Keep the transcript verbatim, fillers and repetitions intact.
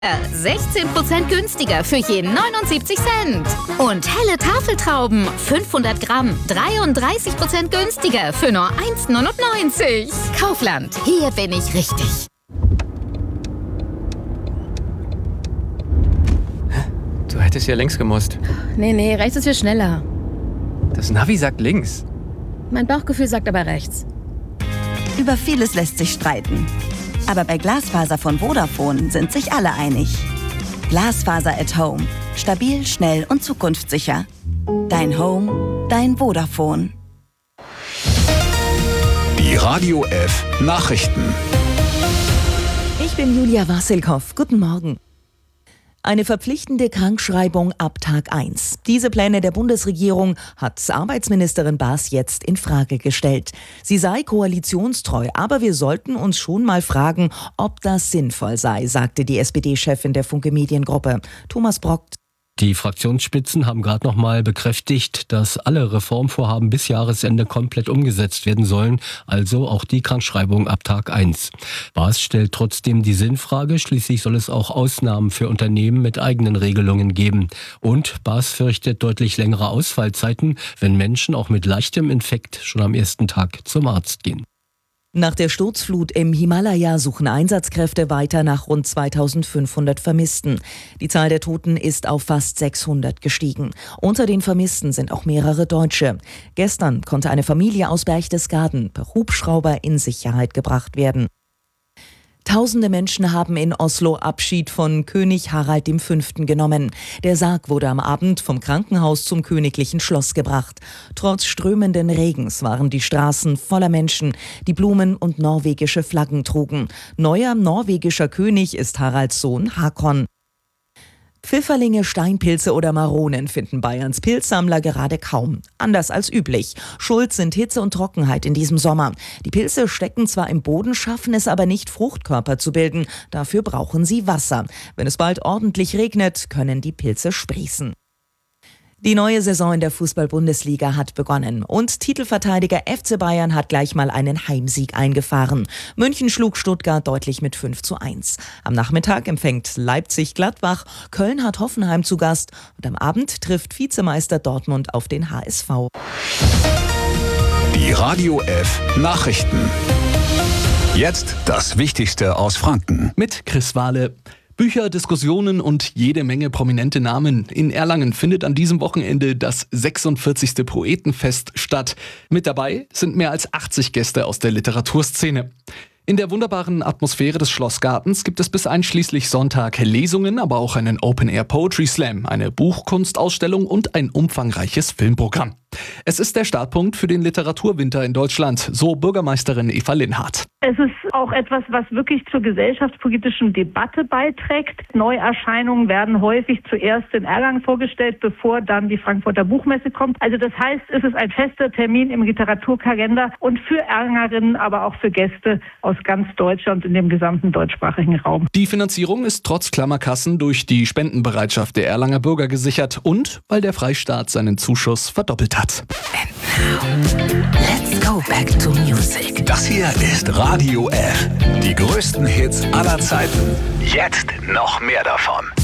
sechzehn Prozent günstiger für je neunundsiebzig Cent. Und helle Tafeltrauben, fünfhundert Gramm, dreiunddreißig Prozent günstiger für nur eins neunundneunzig. Kaufland, hier bin ich richtig. Du hättest ja links gemusst. Nee, nee, rechts ist viel schneller. Das Navi sagt links. Mein Bauchgefühl sagt aber rechts. Über vieles lässt sich streiten. Aber bei Glasfaser von Vodafone sind sich alle einig. Glasfaser at Home. Stabil, schnell und zukunftssicher. Dein Home, dein Vodafone. Die Radio F Nachrichten. Ich bin Julia Wassilkow. Guten Morgen. Eine verpflichtende Krankschreibung ab Tag eins. Diese Pläne der Bundesregierung hat Arbeitsministerin Baas jetzt in Frage gestellt. Sie sei koalitionstreu, aber wir sollten uns schon mal fragen, ob das sinnvoll sei, sagte die S P D-Chefin der Funke Mediengruppe. Thomas Brockt. Die Fraktionsspitzen haben gerade noch mal bekräftigt, dass alle Reformvorhaben bis Jahresende komplett umgesetzt werden sollen, also auch die Krankschreibung ab Tag eins. Baas stellt trotzdem die Sinnfrage, schließlich soll es auch Ausnahmen für Unternehmen mit eigenen Regelungen geben. Und Baas fürchtet deutlich längere Ausfallzeiten, wenn Menschen auch mit leichtem Infekt schon am ersten Tag zum Arzt gehen. Nach der Sturzflut im Himalaya suchen Einsatzkräfte weiter nach rund zweitausendfünfhundert Vermissten. Die Zahl der Toten ist auf fast sechshundert gestiegen. Unter den Vermissten sind auch mehrere Deutsche. Gestern konnte eine Familie aus Berchtesgaden per Hubschrauber in Sicherheit gebracht werden. Tausende Menschen haben in Oslo Abschied von König Harald der Fünfte genommen. Der Sarg wurde am Abend vom Krankenhaus zum königlichen Schloss gebracht. Trotz strömenden Regens waren die Straßen voller Menschen, die Blumen und norwegische Flaggen trugen. Neuer norwegischer König ist Haralds Sohn Hakon. Pfifferlinge, Steinpilze oder Maronen finden Bayerns Pilzsammler gerade kaum. Anders als üblich. Schuld sind Hitze und Trockenheit in diesem Sommer. Die Pilze stecken zwar im Boden, schaffen es aber nicht, Fruchtkörper zu bilden. Dafür brauchen sie Wasser. Wenn es bald ordentlich regnet, können die Pilze sprießen. Die neue Saison in der Fußball-Bundesliga hat begonnen und Titelverteidiger F C Bayern hat gleich mal einen Heimsieg eingefahren. München schlug Stuttgart deutlich mit fünf zu eins. Am Nachmittag empfängt Leipzig Gladbach, Köln hat Hoffenheim zu Gast und am Abend trifft Vizemeister Dortmund auf den H S V. Die Radio F Nachrichten. Jetzt das Wichtigste aus Franken. Mit Chris Wahle. Bücher, Diskussionen und jede Menge prominente Namen. In Erlangen findet an diesem Wochenende das sechsundvierzigste Poetenfest statt. Mit dabei sind mehr als achtzig Gäste aus der Literaturszene. In der wunderbaren Atmosphäre des Schlossgartens gibt es bis einschließlich Sonntag Lesungen, aber auch einen Open-Air-Poetry-Slam, eine Buchkunstausstellung und ein umfangreiches Filmprogramm. Es ist der Startpunkt für den Literaturwinter in Deutschland, so Bürgermeisterin Eva Linhardt. Es ist auch etwas, was wirklich zur gesellschaftspolitischen Debatte beiträgt. Neuerscheinungen werden häufig zuerst in Erlangen vorgestellt, bevor dann die Frankfurter Buchmesse kommt. Also das heißt, es ist ein fester Termin im Literaturkalender und für Erlangerinnen, aber auch für Gäste aus ganz Deutschland und in dem gesamten deutschsprachigen Raum. Die Finanzierung ist trotz Klammerkassen durch die Spendenbereitschaft der Erlanger Bürger gesichert und weil der Freistaat seinen Zuschuss verdoppelt hat. And now, let's go back to music. Das hier ist Radio F. Die größten Hits aller Zeiten. Jetzt noch mehr davon.